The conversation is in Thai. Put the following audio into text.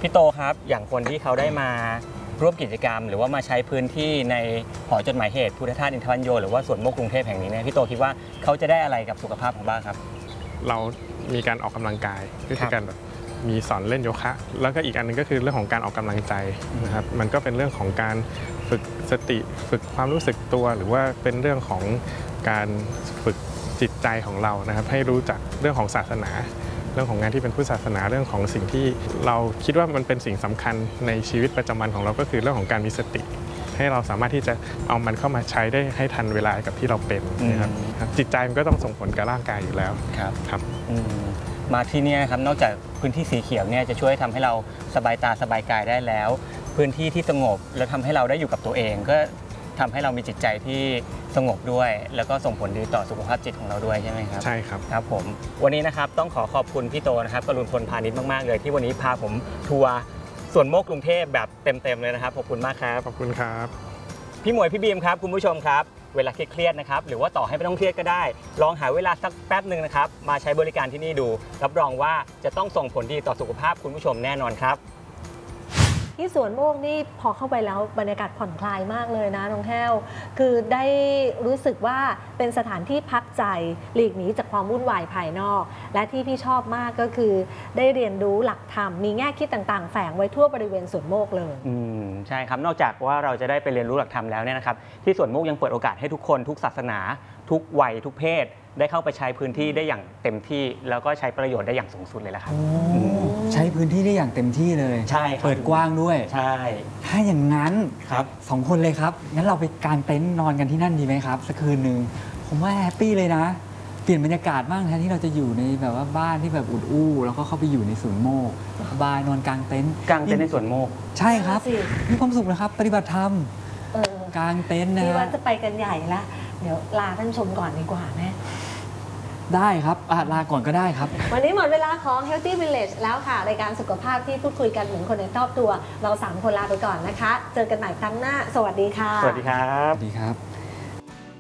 พี่โตครับอย่างคนที่เขาได้มาร่วมกิจกรรม หรือว่ามาใช้พื้นที่ในหอจดหมายเหตุพุทธทาสอินทวัญโยหรือว่าสวนโมกกรุงเทพแห่งนี้เนี่ยพี่โตคิดว่าเขาจะได้อะไรกับสุขภาพของบ้างครับเรามีการออกกำลังกายก็คือการแบบมีสอนเล่นโยคะแล้วก็อีกอันนึงก็คือเรื่องของการออกกำลังใจนะครับมันก็เป็นเรื่องของการฝึกสติฝึกความรู้สึกตัวหรือว่าเป็นเรื่องของการฝึกจิตใจของเรานะครับให้รู้จักเรื่องของศาสนาเรื่องของงานที่เป็นพุทธศาสนาเรื่องของสิ่งที่เราคิดว่ามันเป็นสิ่งสำคัญในชีวิตประจำวันของเราก็คือเรื่องของการมีสติให้เราสามารถที่จะเอามันเข้ามาใช้ได้ให้ทันเวลากับที่เราเป็นนะครับจิตใจมันก็ต้องส่งผลกับร่างกายอยู่แล้วครับมาที่นี่ครับนอกจากพื้นที่สีเขียวเนี่ยจะช่วยทำให้เราสบายตาสบายกายได้แล้วพื้นที่ที่สงบแล้วทำให้เราได้อยู่กับตัวเองก็ทำให้เรามีจิตใจที่สงบด้วยแล้วก็ส่งผลดีต่อสุขภาพจิตของเราด้วยใช่ไหมครับใช่ครับครับผมวันนี้นะครับต้องขอบคุณพี่โตนะครับกรุณพลพาณิชย์มากๆเลยที่วันนี้พาผมทัวร์สวนโมกกรุงเทพแบบเต็มๆเลยนะครับขอบคุณมากครับขอบคุณครับพี่หมวยพี่บีมครับคุณผู้ชมครับเวลาเครียดนะครับหรือว่าต่อให้ไม่ต้องเครียดก็ได้ลองหาเวลาสักแป๊บหนึ่งนะครับมาใช้บริการที่นี่ดูรับรองว่าจะต้องส่งผลดีต่อสุขภาพคุณผู้ชมแน่นอนครับที่สวนโมกนี่พอเข้าไปแล้วบรรยากาศผ่อนคลายมากเลยนะน้องแห้วคือได้รู้สึกว่าเป็นสถานที่พักใจหลีกหนีจากความวุ่นวายภายนอกและที่พี่ชอบมากก็คือได้เรียนรู้หลักธรรมมีแง่คิดต่างๆแฝงไว้ทั่วบริเวณสวนโมกเลยใช่ครับนอกจากว่าเราจะได้ไปเรียนรู้หลักธรรมแล้วเนี่ยนะครับที่สวนโมกยังเปิดโอกาสให้ทุกคนทุกศาสนาทุกวัยทุกเพศได้เข้าไปใช้พื้นที่ได้อย่างเต็มที่แล้วก็ใช้ประโยชน์ได้อย่างสูงสุดเลยละครับใช้พื้นที่ได้อย่างเต็มที่เลยใช่เปิดกว้างด้วยใช่ถ้าอย่างนั้นครับ 2 คนเลยครับงั้นเราไปกางเต็นท์นอนกันที่นั่นดีไหมครับสักคืนหนึ่งผมว่าแฮปปี้เลยนะเปลี่ยนบรรยากาศบ้างแทนที่เราจะอยู่ในแบบว่าบ้านที่แบบอุดอู้แล้วก็เข้าไปอยู่ในสวนโมกบายนอนกางเต็นท์ในสวนโมกใช่ครับมีความสุขนะครับปฏิบัติธรรมกางเต็นท์นะพี่ว่าจะไปกันใหญ่ละเดี๋ยวลาท่านชมก่อนดีกว่าไหมได้ครับลาก่อนก็ได้ครับวันนี้หมดเวลาของ Healthy Village แล้วค่ะรายการสุขภาพที่พูดคุยกันเหมือนคนในครอบครัวเรา3 คนลาไปก่อนนะคะเจอกันใหม่ครั้งหน้าสวัสดีค่ะสวัสดีครับสวัสดีครับ